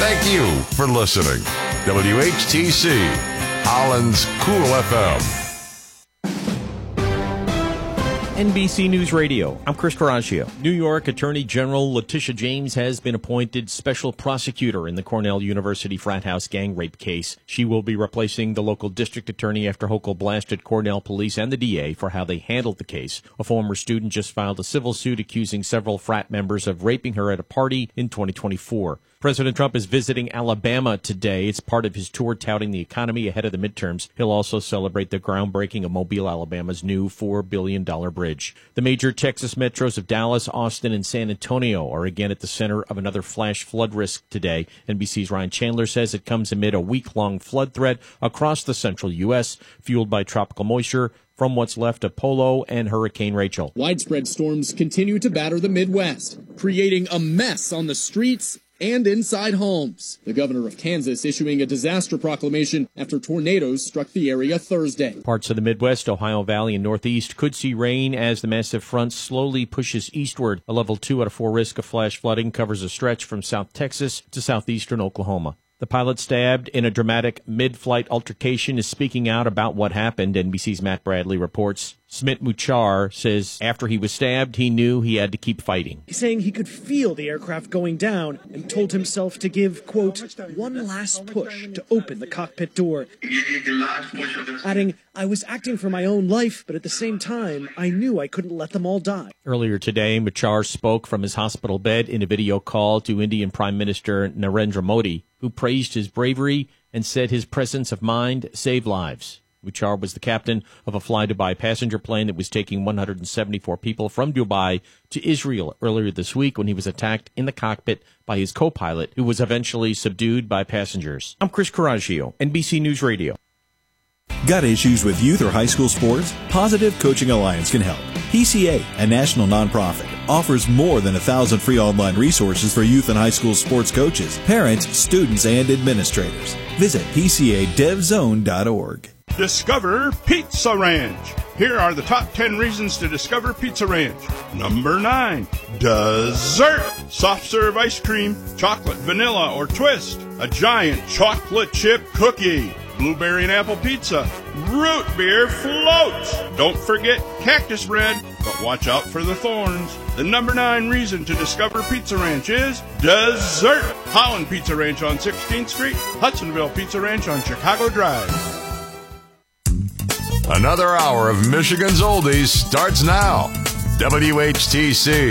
Thank you for listening. WHTC, Holland's Cool FM. NBC News Radio. I'm Chris Caraccio. New York Attorney General Letitia James has been appointed special prosecutor in the Cornell University frat house gang rape case. She will be replacing the local district attorney after Hochul blasted Cornell police and the DA for how they handled the case. A former student just filed a civil suit accusing several frat members of raping her at a party in 2024. President Trump is visiting Alabama today. It's part of his tour touting the economy ahead of the midterms. He'll also celebrate the groundbreaking of Mobile, Alabama's new $4 billion bridge. The major Texas metros of Dallas, Austin, and San Antonio are again at the center of another flash flood risk today. NBC's Ryan Chandler says it comes amid a week-long flood threat across the central U.S., fueled by tropical moisture from what's left of Polo and Hurricane Rachel. Widespread storms continue to batter the Midwest, creating a mess on the streets and inside homes. The governor of Kansas issuing a disaster proclamation after tornadoes struck the area Thursday. Parts of the Midwest, Ohio Valley, and Northeast could see rain as the massive front slowly pushes eastward. A level 2 out of 4 risk of flash flooding covers a stretch from South Texas to southeastern Oklahoma. The pilot stabbed in a dramatic mid-flight altercation is speaking out about what happened. NBC's Matt Bradley reports. Smit Muchar says after he was stabbed, he knew he had to keep fighting. He's saying he could feel the aircraft going down and told himself to give, quote, one last push to open the cockpit door. Adding, I was acting for my own life, but at the same time, I knew I couldn't let them all die. Earlier today, Muchar spoke from his hospital bed in a video call to Indian Prime Minister Narendra Modi, who praised his bravery and said his presence of mind saved lives. Muchar was the captain of a Fly Dubai passenger plane that was taking 174 people from Dubai to Israel earlier this week when he was attacked in the cockpit by his co-pilot, who was eventually subdued by passengers. I'm Chris Caraccio, NBC News Radio. Got issues with youth or high school sports? Positive Coaching Alliance can help. PCA, a national nonprofit, offers more than 1,000 free online resources for youth and high school sports coaches, parents, students, and administrators. Visit PCADevZone.org. Discover Pizza Ranch. Here are the top 10 reasons to discover Pizza Ranch. Number 9, dessert. Soft serve ice cream, chocolate, vanilla, or twist. A giant chocolate chip cookie. Blueberry and apple pizza. Root beer floats. Don't forget cactus bread, but watch out for the thorns. The number 9 reason to discover Pizza Ranch is dessert. Holland Pizza Ranch on 16th Street. Hudsonville Pizza Ranch on Chicago Drive. Another hour of Michigan's Oldies starts now. WHTC.